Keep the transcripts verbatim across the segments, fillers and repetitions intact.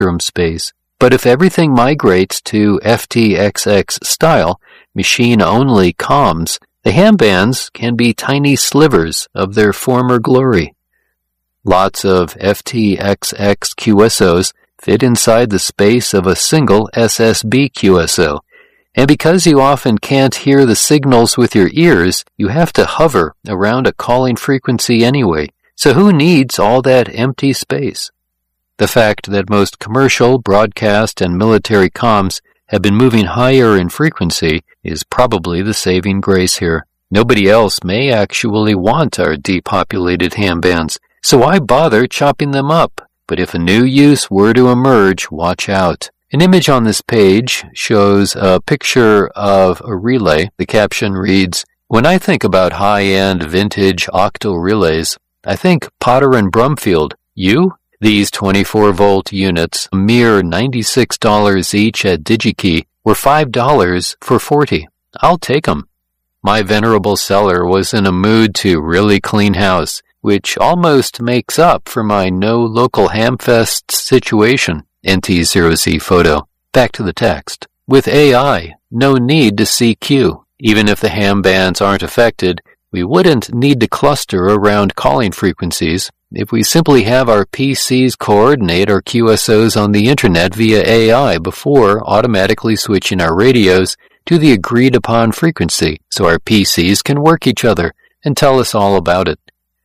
room space. But if everything migrates to F T X X style, machine-only comms, the ham bands can be tiny slivers of their former glory. Lots of F T X X Q S Os fit inside the space of a single S S B Q S O. And because you often can't hear the signals with your ears, you have to hover around a calling frequency anyway. So who needs all that empty space? The fact that most commercial, broadcast, and military comms have been moving higher in frequency is probably the saving grace here. Nobody else may actually want our depopulated ham bands, so why bother chopping them up? But if a new use were to emerge, watch out. An image on this page shows a picture of a relay. The caption reads, "When I think about high-end vintage octal relays, I think Potter and Brumfield. You? These twenty-four volt units, a mere ninety-six dollars each at DigiKey, were five dollars for forty. I'll take 'em." My venerable seller was in a mood to really clean house, which almost makes up for my no local hamfest situation. N T zero Z photo. Back to the text. With A I, no need to C Q. Even if the ham bands aren't affected, we wouldn't need to cluster around calling frequencies. If we simply have our P Cs coordinate our Q S Os on the internet via A I before automatically switching our radios to the agreed upon frequency so our P Cs can work each other and tell us all about it.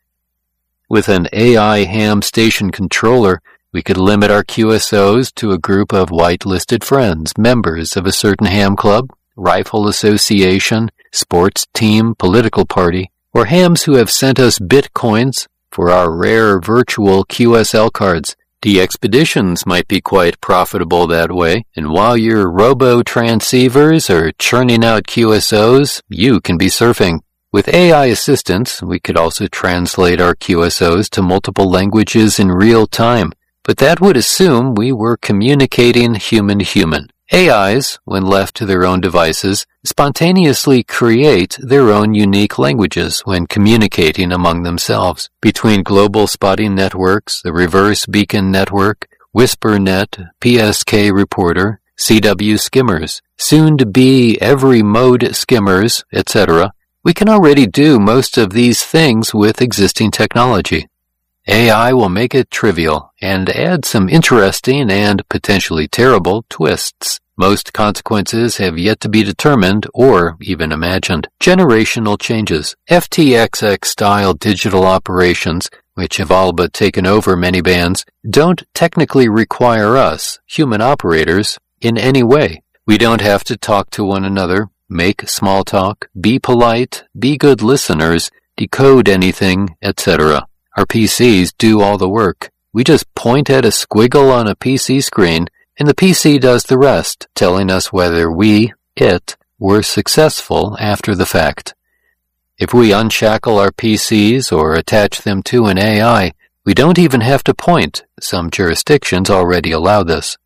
With an A I ham station controller, we could limit our Q S Os to a group of whitelisted friends, members of a certain ham club, rifle association, sports team, political party, or hams who have sent us bitcoins for our rare virtual Q S L cards. De-expeditions might be quite profitable that way, and while your robo-transceivers are churning out Q S Os, you can be surfing. With A I assistance, we could also translate our Q S Os to multiple languages in real time, but that would assume we were communicating human-human. A Is, when left to their own devices, spontaneously create their own unique languages when communicating among themselves. Between global spotting networks, the Reverse Beacon Network, WhisperNet, P S K Reporter, C W Skimmers, soon to be Every Mode Skimmers, et cetera, we can already do most of these things with existing technology. A I will make it trivial and add some interesting and potentially terrible twists. Most consequences have yet to be determined or even imagined. Generational changes. F T X X-style digital operations, which have all but taken over many bands, don't technically require us, human operators, in any way. We don't have to talk to one another, make small talk, be polite, be good listeners, decode anything, et cetera. Our P Cs do all the work. We just point at a squiggle on a P C screen, and the P C does the rest, telling us whether we, it, were successful after the fact. If we unshackle our P Cs or attach them to an A I, we don't even have to point. Some jurisdictions already allow this.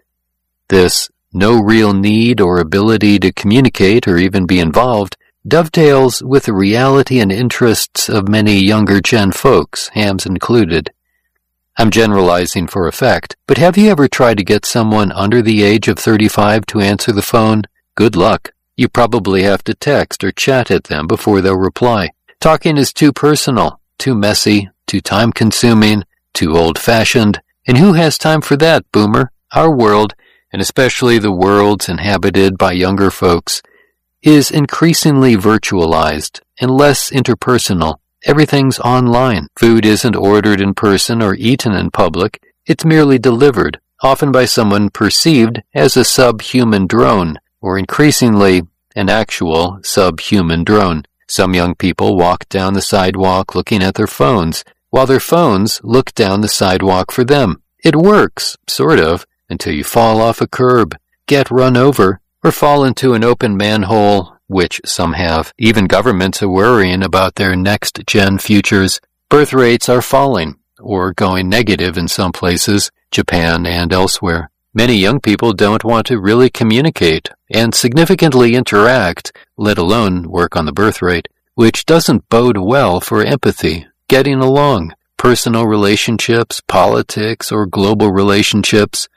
This no real need or ability to communicate or even be involved dovetails with the reality and interests of many younger gen folks, hams included. I'm generalizing for effect, but have you ever tried to get someone under the age of thirty-five to answer the phone? Good luck. You probably have to text or chat at them before they'll reply. Talking is too personal, too messy, too time-consuming, too old-fashioned, and who has time for that, boomer? Our world, and especially the worlds inhabited by younger folks, is increasingly virtualized and less interpersonal. Everything's online. Food isn't ordered in person or eaten in public. It's merely delivered, often by someone perceived as a subhuman drone, or increasingly an actual subhuman drone. Some young people walk down the sidewalk looking at their phones, while their phones look down the sidewalk for them. It works, sort of, until you fall off a curb, get run over, or fall into an open manhole, which some have. Even governments are worrying about their next-gen futures. Birth rates are falling, or going negative in some places, Japan and elsewhere. Many young people don't want to really communicate and significantly interact, let alone work on the birth rate, which doesn't bode well for empathy, getting along, personal relationships, politics, or global relationships.